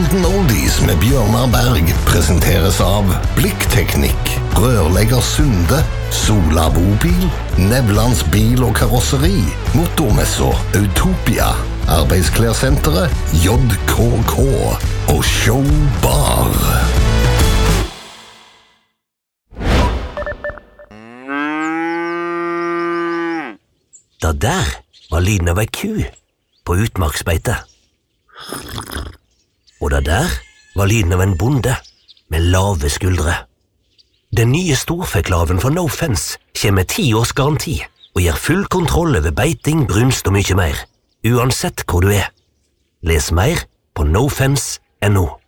Golden Oldies med Bjørnar Berg presenteres av Blikkteknikk, Rørlegger Sunde, Sola Bobil, Nevlands bil- og karosseri, Motormesser, Utopia, Arbeidsklærsenteret, JKK og Showbar. Det der var lyden av ei ku på utmarksbeite. Og det der var lyden av en bonde med lave skuldre. Den nye storfeklaven fra No Fence kommer med 10 års garanti og gir full kontroll over beiting, brunst og mye mer, uansett hvor du er. Les mer på nofence.no.